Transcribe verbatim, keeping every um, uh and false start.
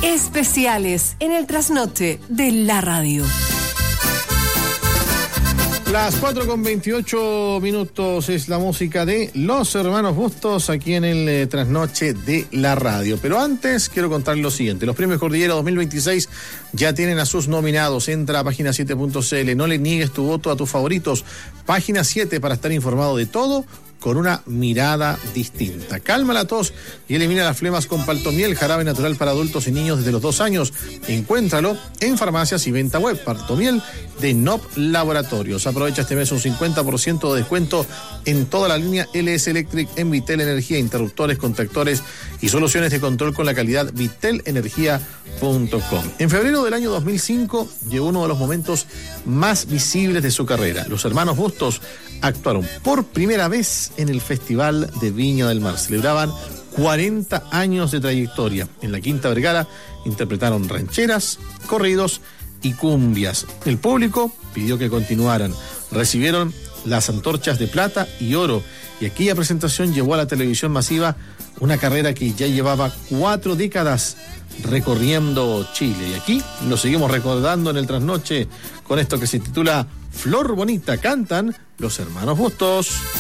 Especiales en el trasnoche de la radio. Las cuatro con veintiocho minutos es la música de Los Hermanos Bustos aquí en el eh, trasnoche de la radio. Pero antes quiero contarles lo siguiente. Los premios Cordillera dos mil veintiséis ya tienen a sus nominados. Entra a página siete punto c l. No le niegues tu voto a tus favoritos. Página siete para estar informado de todo con una mirada distinta. Calma la tos y elimina las flemas con Paltomiel, jarabe natural para adultos y niños desde los dos años. Encuéntralo en farmacias y venta web. Paltomiel de N O P Laboratorios. Aprovecha este mes un cincuenta por ciento de descuento en toda la línea L S Electric en Vitel Energía, interruptores, contactores y soluciones de control con la calidad vitel energía punto com. En febrero del año dos mil cinco llegó uno de los momentos más visibles de su carrera. Los hermanos Bustos actuaron por primera vez en el Festival de Viña del Mar. Celebraban cuarenta años de trayectoria. En la Quinta Vergara interpretaron rancheras, corridos y cumbias. El público pidió que continuaran. Recibieron las antorchas de plata y oro. Y aquella presentación llevó a la televisión masiva una carrera que ya llevaba cuatro décadas recorriendo Chile. Y aquí lo seguimos recordando en el trasnoche con esto que se titula Flor Bonita. Cantan Los Hermanos Bustos.